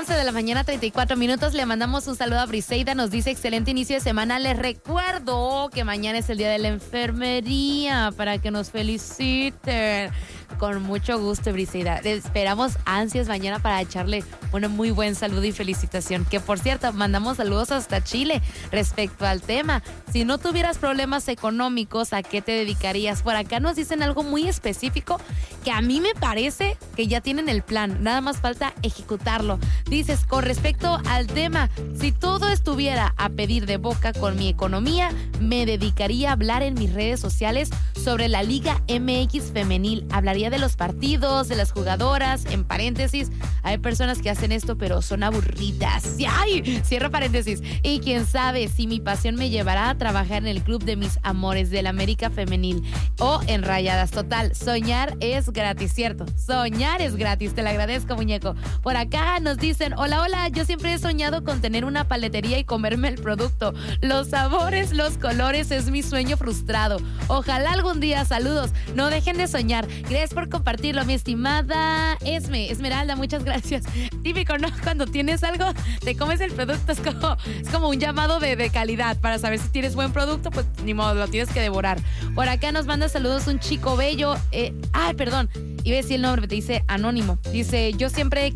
12 de la mañana, 34 minutos. Le mandamos un saludo a Briseida. Nos dice excelente inicio de semana. Les recuerdo que mañana es el día de la enfermería para que nos feliciten. Con mucho gusto, Briseida. Esperamos ansias mañana para echarle un muy buen saludo y felicitación. Que por cierto, mandamos saludos hasta Chile respecto al tema. Si no tuvieras problemas económicos, ¿a qué te dedicarías? Por acá nos dicen algo muy específico que a mí me parece que ya tienen el plan. Nada más falta ejecutarlo. Dices, con respecto al tema, si todo estuviera a pedir de boca con mi economía, me dedicaría a hablar en mis redes sociales sobre la Liga MX femenil. Hablaría de los partidos, de las jugadoras, en paréntesis, hay personas que hacen esto pero son aburridas. ¡Ay! Cierro paréntesis. Y quién sabe si mi pasión me llevará a trabajar en el club de mis amores del América femenil o en Rayadas. Total, soñar es gratis, ¿cierto? Soñar es gratis, te lo agradezco, muñeco. Por acá nos dicen, hola, yo siempre he soñado con tener una paletería y comerme el producto. Los sabores, los colores, es mi sueño frustrado. Ojalá algún día, saludos, no dejen de soñar. Gracias por compartirlo, mi estimada Esmeralda, muchas gracias. Típico, ¿no? Cuando tienes algo, te comes el producto, es como un llamado de calidad para saber si tienes buen producto, pues ni modo, lo tienes que devorar. Por acá nos manda saludos un chico bello, perdón, iba a decir el nombre, te dice anónimo, dice, yo siempre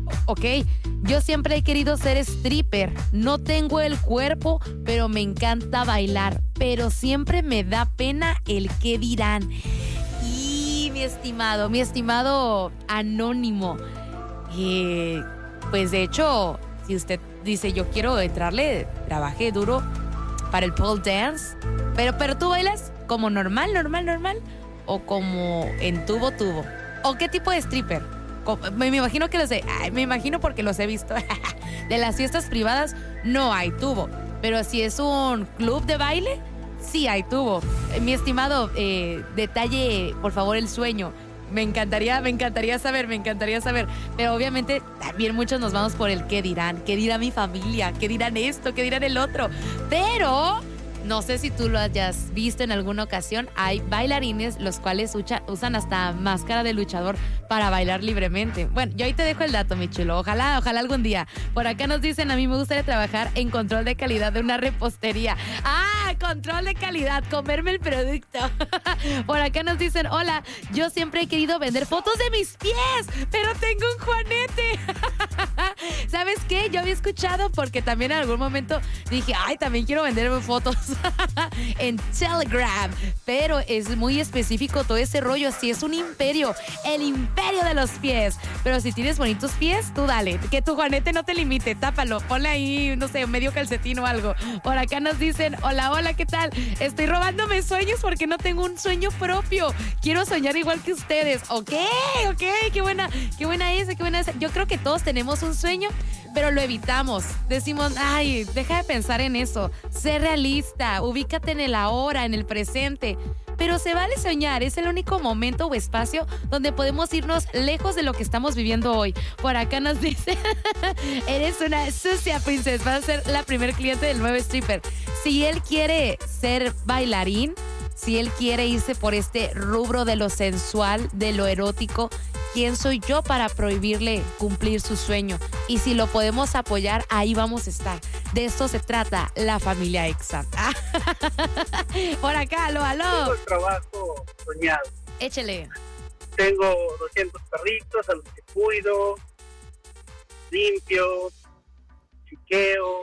he querido ser stripper, no tengo el cuerpo, pero me encanta bailar, pero siempre me da pena el qué dirán. Y mi estimado anónimo, pues de hecho, si usted dice yo quiero entrarle, trabajé duro para el pole dance, pero tú bailas como normal, o como en tubo, o qué tipo de stripper. Me imagino que me imagino porque los he visto. De las fiestas privadas no hay tubo, pero si es un club de baile, sí hay tubo. Mi estimado, detalle, por favor, el sueño. Me encantaría saber. Pero obviamente también muchos nos vamos por el qué dirán mi familia, qué dirán esto, qué dirán el otro. Pero no sé si tú lo hayas visto en alguna ocasión, hay bailarines los cuales usan hasta máscara de luchador para bailar libremente. Bueno, yo ahí te dejo el dato, mi chulo. Ojalá algún día. Por acá nos dicen, a mí me gustaría trabajar en control de calidad de una repostería. Control de calidad, comerme el producto. Por acá nos dicen, hola, yo siempre he querido vender fotos de mis pies, pero tengo un juanete. ¿Sabes qué? Yo había escuchado porque también en algún momento dije, también quiero venderme fotos en Telegram, pero es muy específico todo ese rollo, así es un imperio, el imperio de los pies, pero si tienes bonitos pies, tú dale, que tu juanete no te limite, tápalo, ponle ahí, no sé, medio calcetín o algo. Por acá nos dicen, hola, ¿qué tal? Estoy robándome sueños porque no tengo un sueño propio, quiero soñar igual que ustedes. Ok, qué buena esa. Yo creo que todos tenemos un sueño, pero lo evitamos, decimos, deja de pensar en eso, sé realista, ubícate en el ahora, en el presente. Pero se vale soñar, es el único momento o espacio donde podemos irnos lejos de lo que estamos viviendo hoy. Por acá nos dice, eres una sucia, princesa, vas a ser la primer cliente del nuevo stripper. Si él quiere ser bailarín, si él quiere irse por este rubro de lo sensual, de lo erótico, ¿quién soy yo para prohibirle cumplir su sueño? Y si lo podemos apoyar, ahí vamos a estar. De esto se trata la familia Exa. Por acá, aló. Tengo el trabajo soñado. Échele. Tengo 200 perritos a los que cuido, limpio, chiqueo,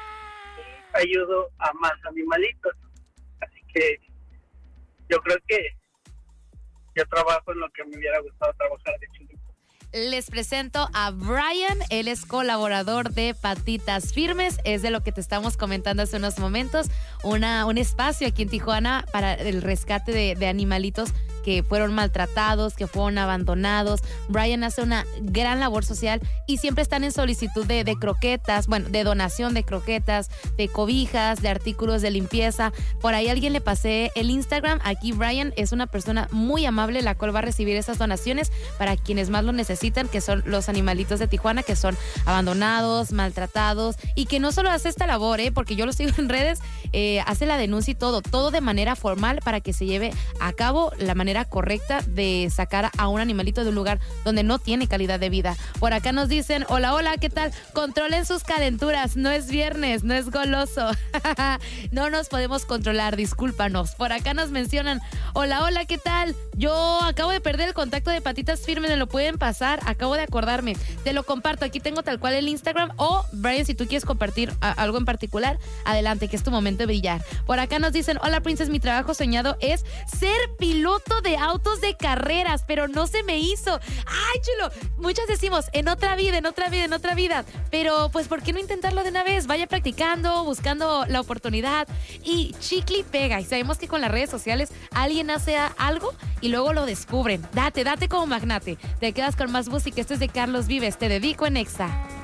ayudo a más animalitos. Así que yo creo que yo trabajo en lo que me hubiera gustado trabajar de chico. Les presento a Brian, él es colaborador de Patitas Firmes, es de lo que te estamos comentando hace unos momentos, un espacio aquí en Tijuana para el rescate de animalitos que fueron maltratados, que fueron abandonados. Brian hace una gran labor social y siempre están en solicitud de croquetas, de donación de croquetas, de cobijas, de artículos de limpieza. Por ahí alguien le pasé el Instagram. Aquí Brian es una persona muy amable, la cual va a recibir esas donaciones para quienes más lo necesitan, que son los animalitos de Tijuana, que son abandonados, maltratados, y que no solo hace esta labor, porque yo lo sigo en redes, hace la denuncia y todo de manera formal para que se lleve a cabo la manera manera correcta de sacar a un animalito de un lugar donde no tiene calidad de vida. Por acá nos dicen, hola, ¿qué tal? Controlen sus calenturas, no es viernes, no es goloso. No nos podemos controlar, discúlpanos. Por acá nos mencionan, hola, ¿qué tal? Yo acabo de perder el contacto de Patitas Firmes, me lo pueden pasar, acabo de acordarme. Te lo comparto, aquí tengo tal cual el Instagram. O, Brian, si tú quieres compartir algo en particular, adelante, que es tu momento de brillar. Por acá nos dicen, hola, Princess, mi trabajo soñado es ser piloto de autos de carreras, pero no se me hizo. ¡Ay, chulo! Muchos decimos, en otra vida. Pero, pues, ¿por qué no intentarlo de una vez? Vaya practicando, buscando la oportunidad. Y chicle y pega. Y sabemos que con las redes sociales alguien hace algo y luego lo descubren. Date como magnate. Te quedas con más música. Esto es de Carlos Vives. Te dedico en Exa.